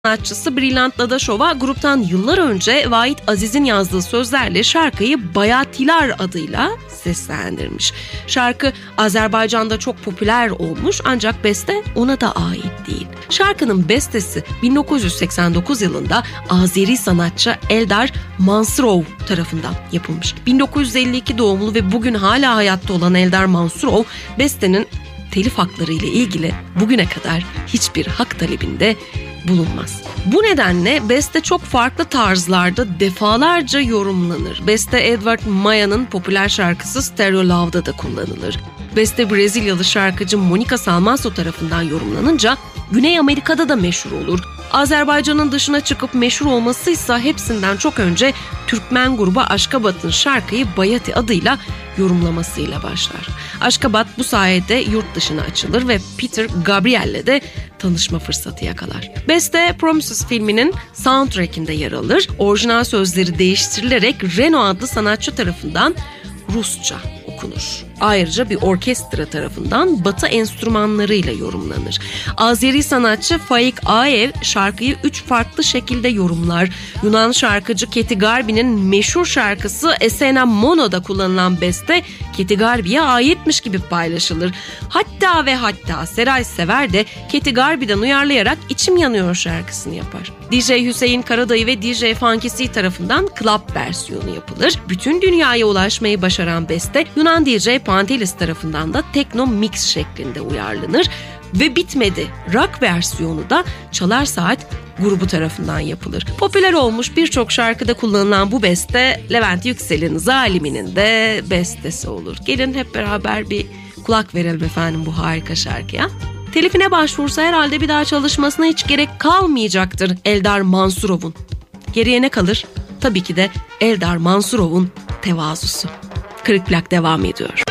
sanatçısı Brilliant Dadaşova gruptan yıllar önce Vahit Aziz'in yazdığı sözlerle şarkıyı Bayatiler adıyla seslendirmiş. Şarkı Azerbaycan'da çok popüler olmuş ancak beste ona da ait değil. Şarkının bestesi 1989 yılında Azeri sanatçı Eldar Mansurov tarafından yapılmış. 1952 doğumlu ve bugün hala hayatta olan Eldar Mansurov bestenin telif hakları ile ilgili bugüne kadar hiçbir hak talebinde bulunmaz. Bu nedenle beste çok farklı tarzlarda defalarca yorumlanır. Beste Edward Maya'nın popüler şarkısı Stereo Love'da da kullanılır. Beste Brezilyalı şarkıcı Monica Salmaso tarafından yorumlanınca Güney Amerika'da da meşhur olur. Azerbaycan'ın dışına çıkıp meşhur olmasıysa hepsinden çok önce Türkmen grubu Aşkabat'ın şarkıyı Bayati adıyla yorumlamasıyla başlar. Aşkabat bu sayede yurt dışına açılır ve Peter Gabriel'le de tanışma fırsatı yakalar. Beste Promises filminin soundtrack'inde yer alır. Orijinal sözleri değiştirilerek Reno adlı sanatçı tarafından Rusça okunur. Ayrıca bir orkestra tarafından Batı enstrümanlarıyla yorumlanır. Azeri sanatçı Faik Aev şarkıyı 3 farklı şekilde yorumlar. Yunan şarkıcı Keti Garbi'nin meşhur şarkısı Esena Mono'da kullanılan beste Keti Garbi'ye aitmiş gibi paylaşılır. Hatta Seray Sever de Keti Garbi'den uyarlayarak İçim Yanıyor şarkısını yapar. DJ Hüseyin Karadayı ve DJ Funky C tarafından club versiyonu yapılır. Bütün dünyaya ulaşmayı başaran beste Yunan DJ Pantelis tarafından da tekno mix şeklinde uyarlanır ve bitmedi. Rock versiyonu da Çalar Saat grubu tarafından yapılır. Popüler olmuş birçok şarkıda kullanılan bu beste Levent Yüksel'in Zalimi'nin de bestesi olur. Gelin hep beraber bir kulak verelim efendim bu harika şarkıya. Telifine başvursa herhalde bir daha çalışmasına hiç gerek kalmayacaktır Eldar Mansurov'un. Geriye ne kalır? Tabii ki de Eldar Mansurov'un tevazusu. Kırık Plak devam ediyor.